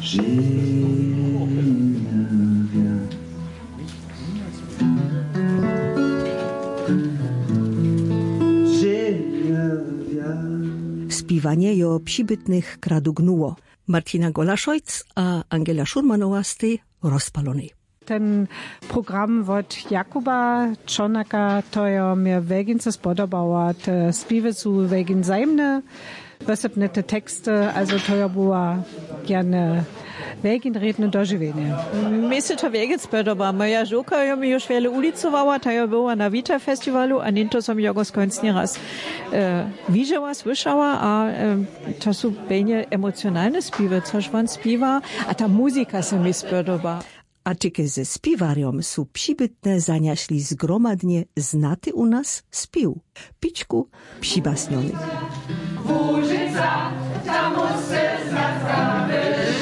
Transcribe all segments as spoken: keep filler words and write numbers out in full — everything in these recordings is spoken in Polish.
Spiwanie jo przybytnych kradugnuło. Martina Golaszojc a Angela Szurmanowa z tej rozpalonej. Ten program od Jakuba Czonaka to jo mnie wegince spodobała. Te spiwy są wegin zajemne, wysepne te teksty, also to jo była gerne wegin redne dożywienie. Mi se to wegin spodoba. Moja żuka jo mi już wiele ulicowała, ta jo była na Vita Festiwalu, a ninto som jo go skończnie raz e, widziała, słyszała, a e, to są będzie emocjonalne spiwy, coś van spiwa, a ta muzyka se mi spodoba. A tyke ze spiwariom są przybytne zaniaśli zgromadnie znaty u nas spił. Pićku przybasniony. Łużyca, ta musce znatrawy.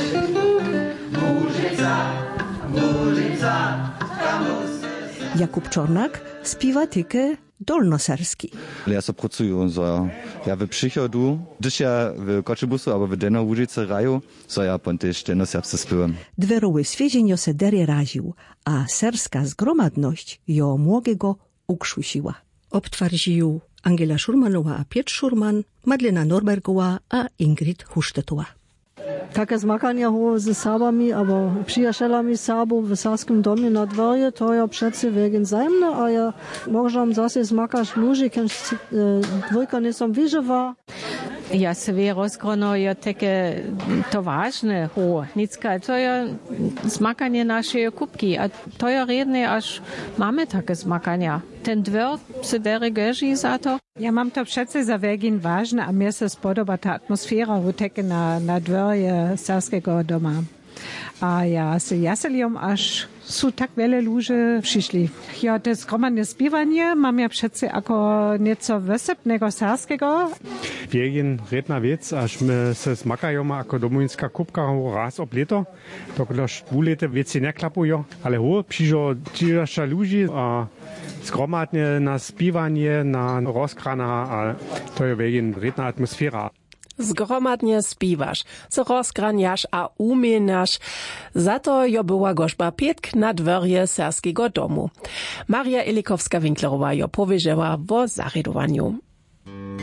Łużyca, łużyca, ta musce. Jakub Czornak spiwa tyke dolnoserski. Ja so pracuję, so ja w przychodu, gdyż ja w Koczebusu, albo w Deno Łużyce raju, so ja pontyż denoserbsce spiłem. Dweroły świeżeń se derie raził, a serska zgromadność jo młogego ukrzusiła. Obtwarził Angela Szurmanowa a Piotr Szurman, Madlena Norbergowa a Ingrid Huštetowa. Takie zmakania było ze Sabami, albo przyjacielami Sabów w Saskim domie na dworze, to ja przece wegen zajemne, a ja możam zase zmakać ludzie, kiedy dwójka nie są wyżywa. Ja sobie rozgrono je takie to ważne, ho, nicka, to je zmakanie naszej kubki, a to je redne, aż mamy takie zmakania. Ten dwór se deregeži za to. Ja mam to przece za wegin ważne, a mnie se spodoba ta atmosfera takie na, na dworze Sarskiego doma. A ja se jaseliom, aż są tak wiele ludzie przyszli. Ja to zgromadne spiwanie mam ja przece jako nieco wysepnego sarskiego. Wegin redna wiec, aż my se zmakajemy jako domovinska kubka raz ob leto. Dokoż dwu lete wieci nie klapują, ale ho, przyjdą tysiące ludzi, a zgromadne na spiwanie, na rozgrana, a to je wegin redna atmosfera. Zgromadnie spiwasz, co rozgranjasz a umieniasz. Za to jo była gorzba pietk na dworje Sarskiego domu. Maria Elikowska-Winklerowa jo powiedziała o zaredowaniu.